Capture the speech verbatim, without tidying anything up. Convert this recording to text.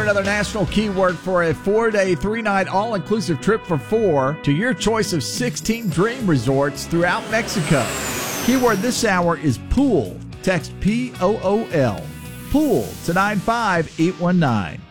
another national keyword for a four-day, three-night all-inclusive trip for four to your choice of sixteen dream resorts throughout Mexico. Keyword this hour is pool. Text P O O L. Pool to nine five eight one nine.